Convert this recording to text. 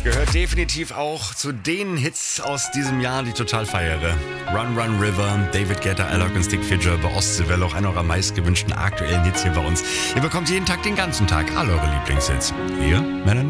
Gehört definitiv auch zu den Hits aus diesem Jahr, die ich total feiere. Run Run River, David Guetta, Alok und Stick Figure bei Ostseewelle, auch einer eurer meistgewünschten aktuellen Hits hier bei uns. Ihr bekommt jeden Tag, den ganzen Tag, alle eure Lieblingshits. Hier, Melanie.